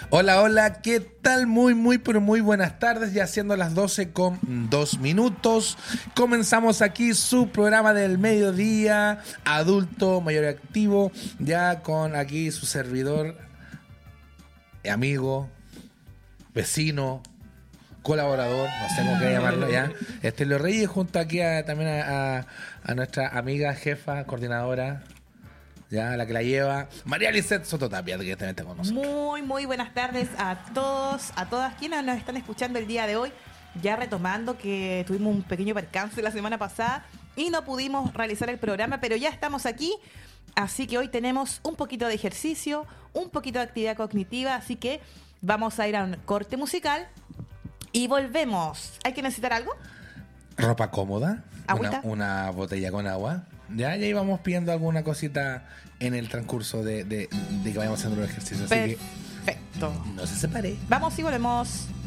Hola, hola, ¿qué tal? Pero muy buenas tardes, ya siendo las 12:02. Comenzamos aquí su programa del mediodía, adulto, mayor y activo, ya con aquí su servidor, amigo, vecino, colaborador, no sé cómo qué llamarlo ya, Estelio Reyes, junto aquí también a nuestra amiga, jefa, coordinadora, ya, la que la lleva, María Lisset Sototapia, directamente con nosotros. Muy buenas tardes a todos, a todas quienes nos están escuchando el día de hoy. Ya retomando que tuvimos un pequeño percance la semana pasada y no pudimos realizar el programa, pero ya estamos aquí. Así que hoy tenemos un poquito de ejercicio, un poquito de actividad cognitiva, así que vamos a ir a un corte musical y volvemos. ¿Hay que necesitar algo? Ropa cómoda, ¿Agüita? una botella con agua. Ya íbamos pidiendo alguna cosita en el transcurso de que vayamos haciendo los ejercicios. Así Perfecto. que no se separe. Vamos y volvemos.